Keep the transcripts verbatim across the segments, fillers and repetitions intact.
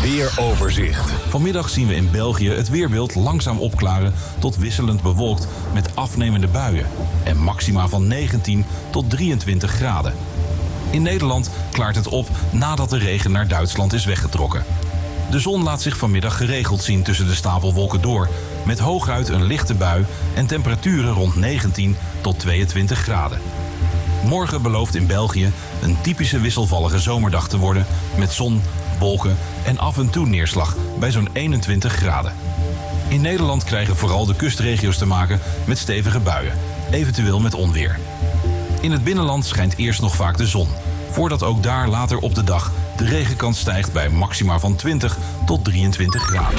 weeroverzicht. Vanmiddag zien we in België het weerbeeld langzaam opklaren tot wisselend bewolkt met afnemende buien en maxima van negentien tot drieëntwintig graden. In Nederland klaart het op nadat de regen naar Duitsland is weggetrokken. De zon laat zich vanmiddag geregeld zien tussen de stapelwolken door, met hooguit een lichte bui en temperaturen rond negentien tot tweeëntwintig graden. Morgen belooft in België een typische wisselvallige zomerdag te worden met zon, wolken en af en toe neerslag bij zo'n eenentwintig graden. In Nederland krijgen vooral de kustregio's te maken met stevige buien, eventueel met onweer. In het binnenland schijnt eerst nog vaak de zon, voordat ook daar later op de dag de regenkans stijgt bij maxima van twintig tot drieëntwintig graden.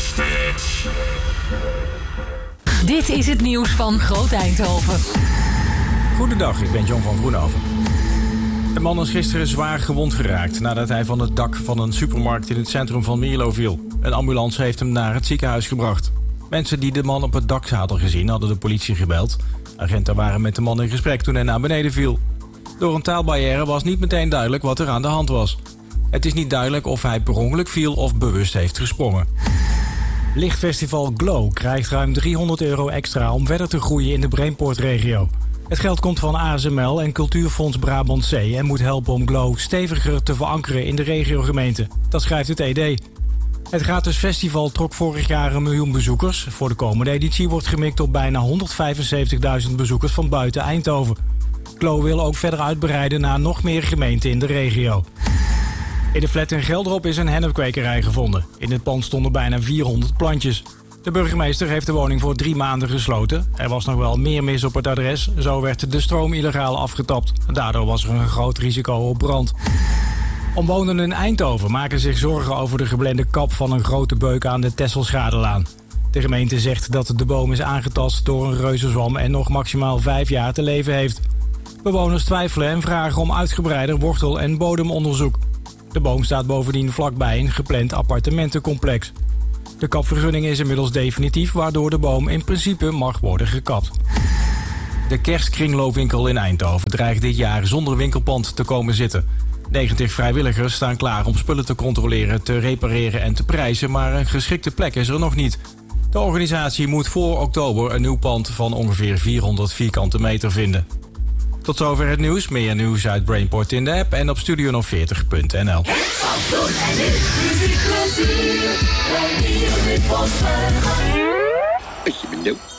Dit is het nieuws van Groot Eindhoven. Goedendag, ik ben John van Vroenhoven. Een man is gisteren zwaar gewond geraakt nadat hij van het dak van een supermarkt in het centrum van Mierlo viel. Een ambulance heeft hem naar het ziekenhuis gebracht. Mensen die de man op het dak hadden gezien hadden de politie gebeld. Agenten waren met de man in gesprek toen hij naar beneden viel. Door een taalbarrière was niet meteen duidelijk wat er aan de hand was. Het is niet duidelijk of hij per ongeluk viel of bewust heeft gesprongen. Lichtfestival Glow krijgt ruim driehonderd euro extra om verder te groeien in de Brainport-regio. Het geld komt van A S M L en Cultuurfonds Brabant Zee en moet helpen om Glow steviger te verankeren in de regiogemeente. Dat schrijft het E D. Het gratis festival trok vorig jaar een miljoen bezoekers. Voor de komende editie wordt gemikt op bijna honderdvijfenzeventigduizend bezoekers van buiten Eindhoven. Glow wil ook verder uitbreiden naar nog meer gemeenten in de regio. In de flat in Gelderop is een hennepkwekerij gevonden. In het pand stonden bijna vierhonderd plantjes. De burgemeester heeft de woning voor drie maanden gesloten. Er was nog wel meer mis op het adres. Zo werd de stroom illegaal afgetapt. Daardoor was er een groot risico op brand. Omwonenden in Eindhoven maken zich zorgen over de geblende kap van een grote beuk aan de Tesselschadelaan. De gemeente zegt dat de boom is aangetast door een reuzenzwam en nog maximaal vijf jaar te leven heeft. Bewoners twijfelen en vragen om uitgebreider wortel- en bodemonderzoek. De boom staat bovendien vlakbij een gepland appartementencomplex. De kapvergunning is inmiddels definitief, waardoor de boom in principe mag worden gekapt. De kerstkringloopwinkel in Eindhoven dreigt dit jaar zonder winkelpand te komen zitten. negentig vrijwilligers staan klaar om spullen te controleren, te repareren en te prijzen, maar een geschikte plek is er nog niet. De organisatie moet voor oktober een nieuw pand van ongeveer vierhonderd vierkante meter vinden. Tot zover het nieuws. Meer nieuws uit Brainport in de app en op studio nul veertig punt n l. Als je bent